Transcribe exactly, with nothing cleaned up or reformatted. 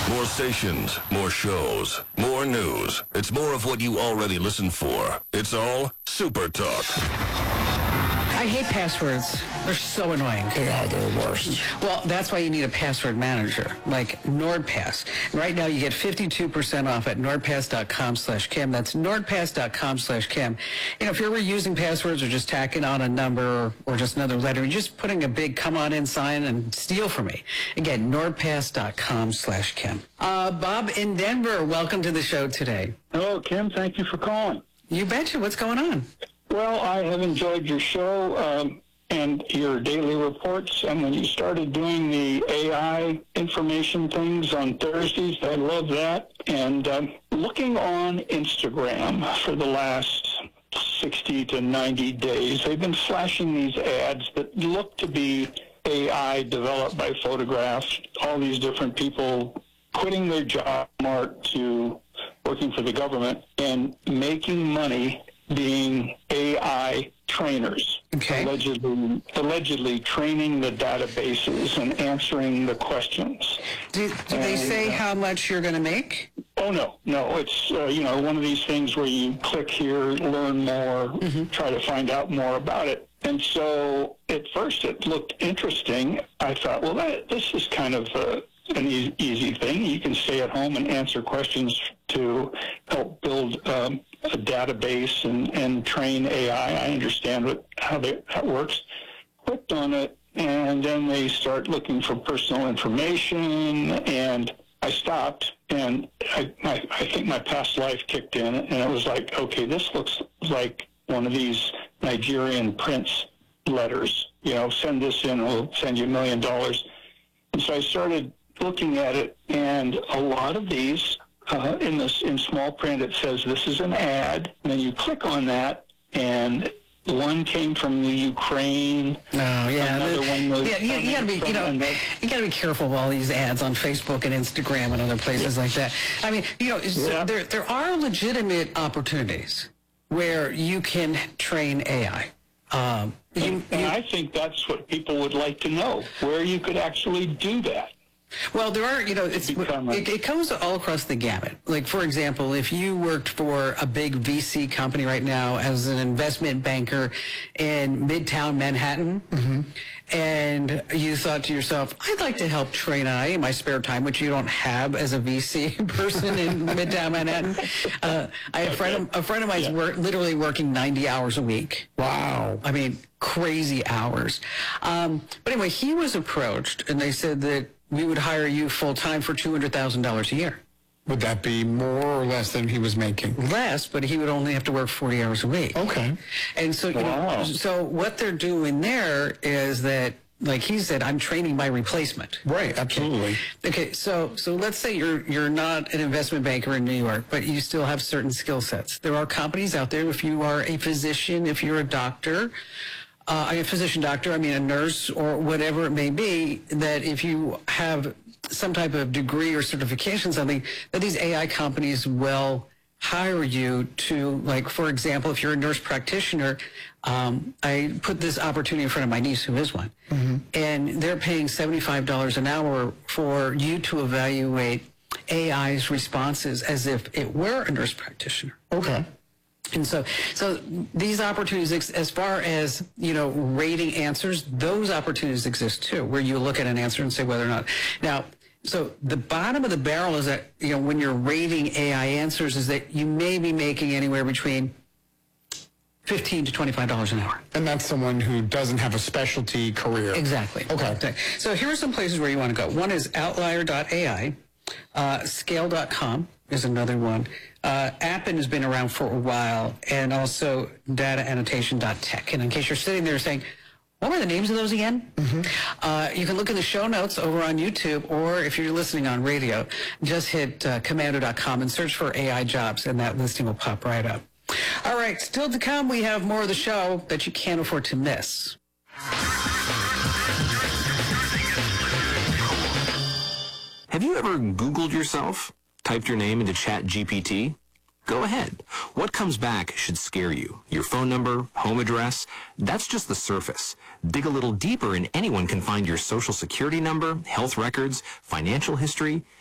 More stations, more shows, more news. It's more of what you already listen for. It's all Super Talk. I hate passwords. They're so annoying. They are. They're the worst. Well, that's why you need a password manager, like NordPass. Right now, you get fifty-two percent off at nordpass.com slash Kim. That's nordpass.com slash Kim. You know, if you're reusing passwords or just tacking on a number or just another letter, you're just putting a big come on in sign and steal from me. Again, nordpass.com slash Kim. Uh, Bob in Denver, welcome to the show today. Hello, Kim. Thank you for calling. You betcha. What's going on? Well, I have enjoyed your show um, and your daily reports. And when you started doing the A I information things on Thursdays, I love that. And um, looking on Instagram for the last sixty to ninety days, they've been flashing these ads that look to be A I developed by photographs, all these different people quitting their job mark to working for the government and making money being A I trainers, okay. allegedly, allegedly training the databases and answering the questions. Do, do they and, say uh, how much you're going to make? Oh, no, no. It's, uh, you know, one of these things where you click here, learn more, mm-hmm. try to find out more about it. And so at first it looked interesting. I thought, well, that, this is kind of uh, an e- easy thing. You can stay at home and answer questions to help build um, a database and, and train A I. I understand what, how, they, how it works. Clicked on it, and then they start looking for personal information, and I stopped, and I, my, I think my past life kicked in, and it was like, okay, this looks like one of these Nigerian prince letters. You know, send this in, we'll send you a million dollars. And so I started looking at it, and a lot of these, uh, in this in small print, it says this is an ad, and then you click on that, and one came from the Ukraine. Oh yeah, another the, one was yeah. You, you gotta be, you know, you gotta be careful of all these ads on Facebook and Instagram and other places yeah. like that. I mean, you know, yeah. there there are legitimate opportunities where you can train A I. Um, you, and, and you, I think that's what people would like to know, where you could actually do that. Well, there are, you know, it's, it, it comes all across the gamut. Like, for example, if you worked for a big V C company right now as an investment banker in Midtown Manhattan, mm-hmm. and you thought to yourself, I'd like to help train A I in my spare time, which you don't have as a V C person in Midtown Manhattan. Uh, I have a friend of, a friend of mine's yeah. work, literally working ninety hours a week. Wow. I mean, crazy hours. Um, but anyway, he was approached, and they said that we would hire you full-time for two hundred thousand dollars a year. Would that be more or less than he was making? Less, but he would only have to work forty hours a week. Okay. And so, you wow. know, so what they're doing there is that, like he said, I'm training my replacement. Right, absolutely. Okay, okay so so let's say you're you're not an investment banker in New York, but you still have certain skill sets. There are companies out there, if you are a physician, if you're a doctor, Uh, a physician doctor, I mean a nurse or whatever it may be, that if you have some type of degree or certification, something, that these A I companies will hire you to, like, for example, if you're a nurse practitioner, um, I put this opportunity in front of my niece who is one, mm-hmm. and they're paying seventy-five dollars an hour for you to evaluate A I's responses as if it were a nurse practitioner. Okay. And so, so these opportunities, as far as, you know, rating answers, those opportunities exist too, where you look at an answer and say whether or not. Now, so the bottom of the barrel is that, you know, when you're rating A I answers, is that you may be making anywhere between fifteen to twenty-five dollars an hour. And that's someone who doesn't have a specialty career. Exactly. Okay. So here are some places where you want to go. One is outlier dot A I. Uh, scale dot com is another one. Uh, Appen has been around for a while, and also data annotation dot tech. And in case you're sitting there saying, what were the names of those again? Mm-hmm. Uh, you can look in the show notes over on YouTube, or if you're listening on radio, just hit uh, commando dot com and search for A I jobs, and that listing will pop right up. All right, still to come, we have more of the show that you can't afford to miss. Have you ever Googled yourself? Typed your name into Chat G P T? Go ahead. What comes back should scare you. Your phone number, home address, that's just the surface. Dig a little deeper and anyone can find your social security number, health records, financial history.